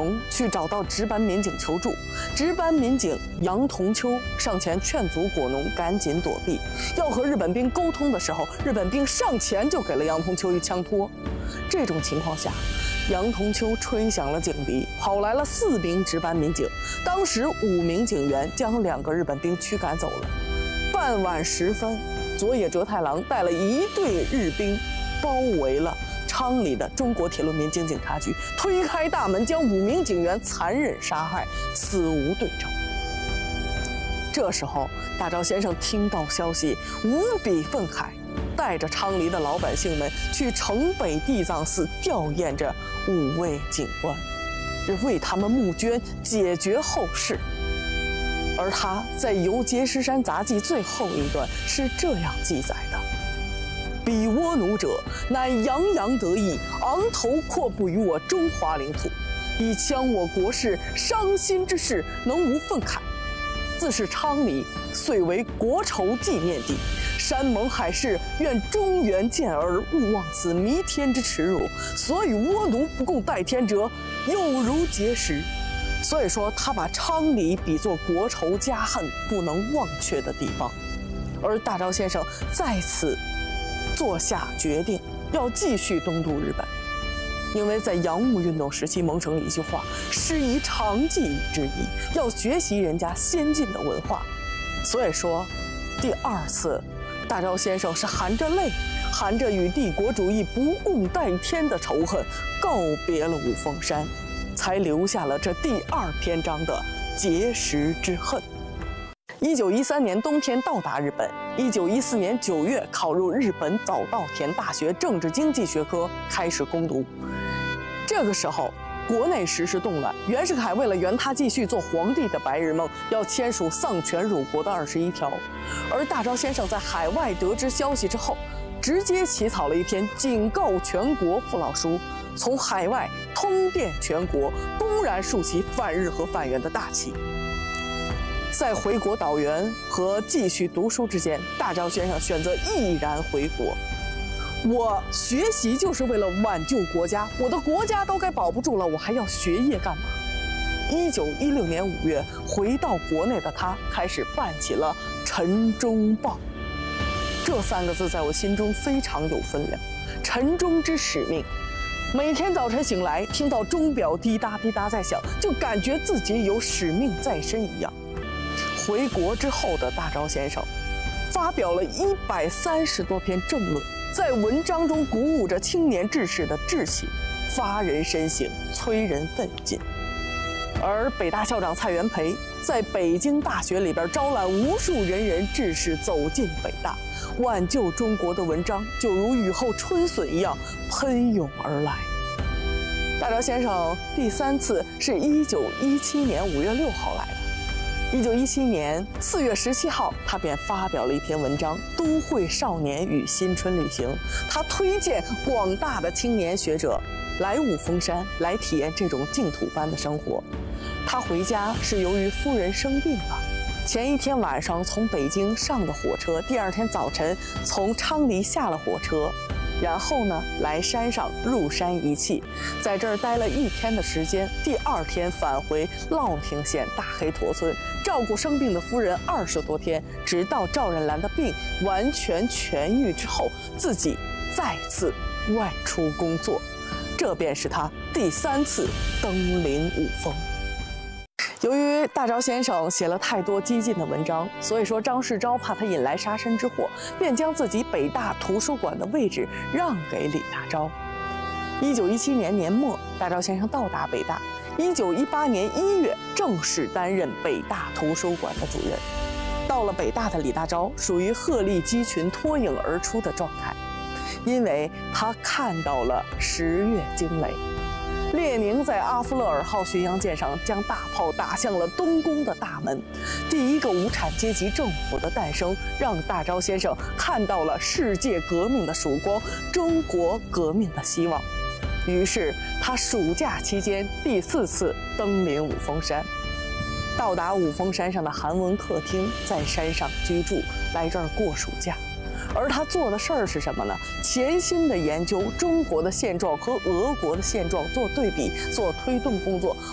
农去找到值班民警求助，值班民警杨同秋上前劝阻果农赶紧躲避。要和日本兵沟通的时候，日本兵上前就给了杨同秋一枪托。这种情况下，杨同秋吹响了警笛，跑来了4名值班民警，当时5名警员将2个日本兵驱赶走了。傍晚时分，佐野哲太郎带了一队日兵包围了昌黎的中国铁路民警警察局，推开大门，将5名警员残忍杀害，死无对证。这时候，大昭先生听到消息，无比愤慨，带着昌黎的老百姓们去城北地藏寺吊唁着5位警官，为他们募捐，解决后事。而他在《游碣石山杂记》最后一段是这样记载的：彼倭奴者，乃洋洋得意，昂头阔步于我中华领土，以将我国事伤心之事，能无愤慨？自是昌黎，遂为国仇纪念地。山盟海誓，愿中原健儿勿忘此弥天之耻辱。所与倭奴不共戴天者，有如碣石。所以说，他把昌黎比作国仇家恨不能忘却的地方。而大昭先生在此做下决定，要继续东渡日本，因为在洋务运动时期萌生一句话：师夷长技之意，要学习人家先进的文化。所以说，第2次，大昭先生是含着泪，含着与帝国主义不共戴天的仇恨，告别了五峰山，才留下了这第2篇章的碣石之恨。1913年冬天到达日本，1914年9月考入日本早稻田大学政治经济学科，开始攻读。这个时候，国内时势动乱，袁世凯为了圆他继续做皇帝的白日梦，要签署丧权辱国的21条。而大昭先生在海外得知消息之后，直接起草了一篇警告全国父老书，从海外通电全国，公然竖起反日和反袁的大旗。在回国导员和继续读书之间，大昭先生选择毅然回国。我学习就是为了挽救国家，我的国家都该保不住了，我还要学业干嘛？1916年5月，回到国内的他开始办起了《晨钟报》。这3个字在我心中非常有分量，晨钟之使命。每天早晨醒来，听到钟表滴答滴答在响，就感觉自己有使命在身一样。回国之后的大昭先生，发表了130多篇政论，在文章中鼓舞着青年志士的志气，发人深省，催人奋进。而北大校长蔡元培在北京大学里边招揽无数仁人志士走进北大，挽救中国的文章就如雨后春笋一样喷涌而来。大昭先生第3次是1917年5月6号来的。1917年4月17号，他便发表了一篇文章《都会少年与新春旅行》，他推荐广大的青年学者来五峰山，来体验这种净土般的生活。他回家是由于夫人生病了，前一天晚上从北京上的火车，第2天早晨从昌黎下了火车，然后呢来山上入山一气，在这儿待了1天的时间，第2天返回乐亭县大黑驼村，照顾生病的夫人20多天，直到赵冉兰的病完全痊愈之后，自己再次外出工作。这便是他第3次登临五峰。由于大昭先生写了太多激进的文章，所以说张世钊怕他引来杀身之祸，便将自己北大图书馆的位置让给李大钊。1917年年末，大昭先生到达北大。1918年1月，正式担任北大图书馆的主任。到了北大的李大钊属于鹤立鸡群、脱颖而出的状态，因为他看到了10月惊雷。列宁在阿夫勒尔号巡洋舰上将大炮打向了东宫的大门，第一个无产阶级政府的诞生，让大昭先生看到了世界革命的曙光，中国革命的希望。于是他暑假期间第4次登临五峰山。到达五峰山上的韩文客厅，在山上居住，来这儿过暑假。而他做的事儿是什么呢？潜心地研究中国的现状和俄国的现状，做对比，做推动工作，